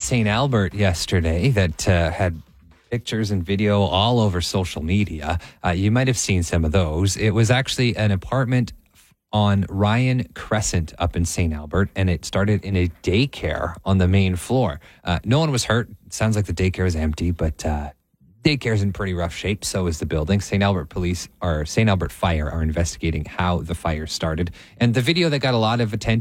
St. Albert yesterday that had pictures and video all over social media. You might have seen some of those. It was actually an apartment on Ryan Crescent up in St. Albert, and it started in a daycare on the main floor. No one was hurt. It sounds like the daycare is empty, but daycare's in pretty rough shape. So is the building. St. Albert Fire are investigating how the fire started. And the video that got a lot of attention